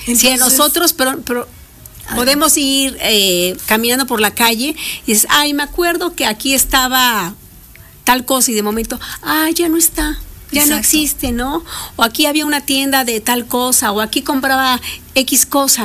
Entonces, si a nosotros, pero podemos ir caminando por la calle y dices, ay, me acuerdo que aquí estaba tal cosa y de momento, ya no está. Ya exacto. no existe, ¿no? O aquí había una tienda de tal cosa, o aquí compraba X cosa.